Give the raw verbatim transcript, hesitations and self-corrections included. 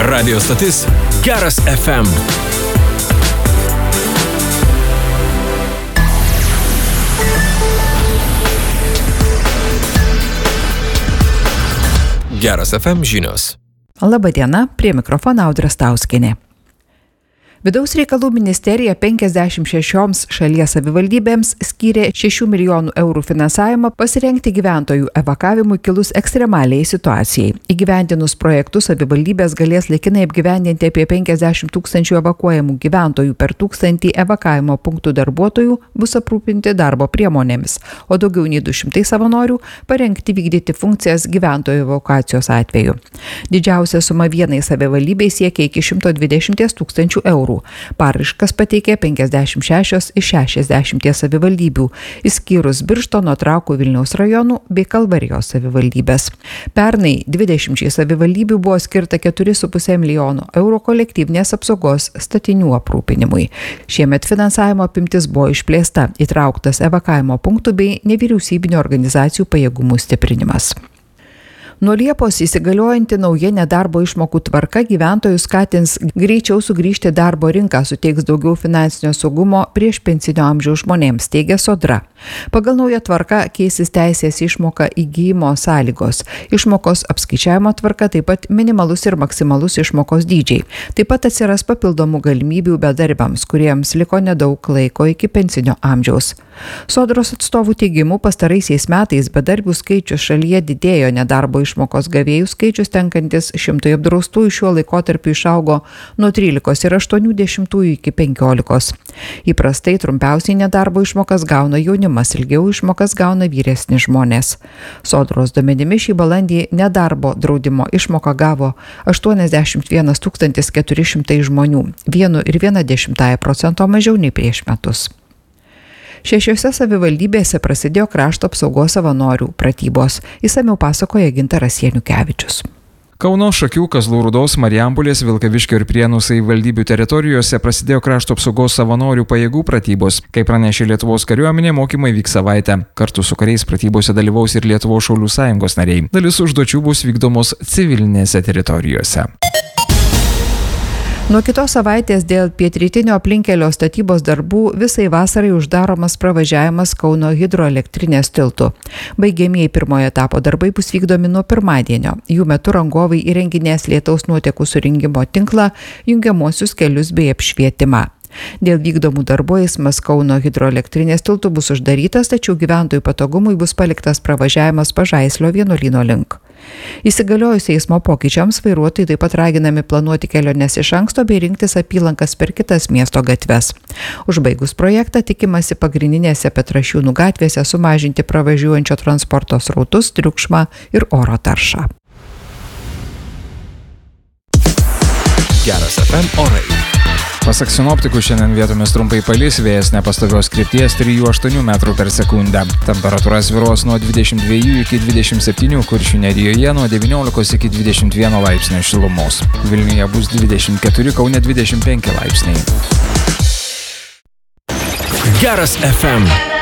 Radio stotis Geras F M. Geras F M žinios. Labadiena, prie mikrofono Audra Stauskienė. Vidaus reikalų ministerija penkiasdešimt šešioms šalies savivaldybėms skyrė šešių milijonų eurų finansavimą pasirengti gyventojų evakavimui kilus ekstremaliai situacijai. Įgyvendinus projektus savivaldybės galės laikinai apgyvendinti apie penkiasdešimt tūkstančių evakuojamų gyventojų, per tūkstantį evakavimo punktų darbuotojų bus aprūpinti darbo priemonėmis, o daugiau nei du šimtai savanorių parengti vykdyti funkcijas gyventojų evakuacijos atveju. Didžiausia suma vienai savivaldybei siekia iki šimto dvidešimties tūkstančių eurų. Paraiškas pateikė penkiasdešimt šešios iš šešiasdešimties savivaldybių, išskyrus Birštono, Trakų, Vilniaus rajonų bei Kalvarijos savivaldybės. Pernai dvidešimčiai savivaldybių buvo skirta keturi su puse milijono eurų kolektyvinės apsaugos statinių aprūpinimui. Šiemet finansavimo apimtis buvo išplėsta, įtrauktas evakavimo punktų bei nevyriausybinių organizacijų pajėgumų stiprinimas. Nuo Liepos įsigaliojanti nauja nedarbo išmokų tvarka gyventojus skatins greičiau sugrįžti darbo rinką, suteiks daugiau finansinio saugumo prieš pensinio amžiaus žmonėms, teigia Sodra. Pagal naują tvarką keisis teisės išmoka įgyjimo sąlygos, išmokos apskaičiavimo tvarka, taip pat minimalus ir maksimalus išmokos dydžiai. Taip pat atsiras papildomų galimybių bedarbiams, kuriems liko nedaug laiko iki pensinio amžiaus. Sodros atstovų teigimu pastaraisiais metais bedarbių skaičius šalyje didėjo, nedarbo išmokos gavėjų skaičius tenkantis šimtui apdraustųjų šiuo laikotarpiu išaugo nuo trylikos ir aštuonių dešimtųjų iki penkiolikos. Įprastai trumpiausiai nedarbo išmokas gauna jaunimas, ilgiau išmokas gauna vyresni žmonės. Sodros duomenimis šį balandį nedarbo draudimo išmoką gavo aštuoniasdešimt vienas tūkstantis keturi šimtai žmonių, vienu ir viena dešimtąja procento mažiau nei prieš metus. Šešiose savivaldybėse prasidėjo krašto apsaugos savanorių pratybos. Išsamiau pasakoja Gintaras Janukevičius. Kauno, Šakių, Kazlų Rūdos, Marijampolės, Vilkaviškio ir Prienų savivaldybių teritorijose prasidėjo krašto apsaugos savanorių pajėgų pratybos. Kaip pranešė Lietuvos kariuomenė, mokymai vyks savaitę. Kartu su kariais pratybose dalyvaus ir Lietuvos šaulių sąjungos nariai. Dalis užduočių bus vykdomos civilinėse teritorijose. Nuo kitos savaitės dėl pietrytinio aplinkelio statybos darbų visai vasarai uždaromas pravažiavimas Kauno hidroelektrinės tiltu. Baigiamieji pirmojo etapo darbai bus vykdomi nuo pirmadienio. Jų metu rangovai įrenginės lietaus nuotekų surinkimo tinklą, jungiamuosius kelius bei apšvietimą. Dėl vykdomų darbų eismas Kauno hidroelektrinės tiltu bus uždarytas, tačiau gyventojų patogumui bus paliktas pravažiavimas Pažaislio vienuolyno link. Įsigaliojus eismo pokyčiams vairuotojai taip pat raginami planuoti keliones iš anksto bei rinktis apylankas per kitas miesto gatves. Užbaigus projektą tikimasi pagrindinėse Petrašiūnų gatvėse sumažinti pravažiuojančio transporto srautus, triukšmą ir oro taršą. Geras F M orai. Pasak sinoptikų, šiandien vietomis trumpai palis, vėjas nepastovios krypties trijų aštuonių metrų per sekundę. Temperatūra svyruos nuo dvidešimt dviejų iki dvidešimt septynių, Kuršių nerijoje nuo devyniolikos iki dvidešimt vieno laipsnio šilumos. Vilniuje bus dvidešimt keturi, Kaune dvidešimt penki laipsniai. Geras F M.